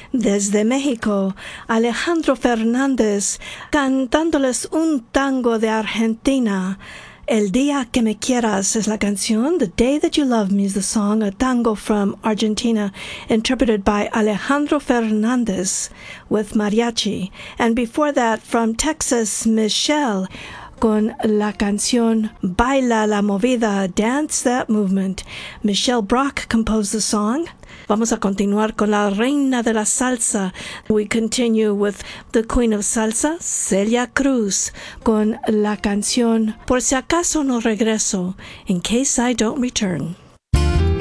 Desde México, Alejandro Fernández cantándoles un tango de Argentina. El Día que Me Quieras es la canción. The Day That You Love Me is the song, a tango from Argentina, interpreted by Alejandro Fernández with mariachi. And before that, from Texas, Michelle, con la canción Baila la Movida, Dance That Movement. Michelle Brock composed the song. Vamos a continuar con la reina de la salsa. We continue with the queen of salsa, Celia Cruz, con la canción Por si acaso no regreso, In Case I Don't Return.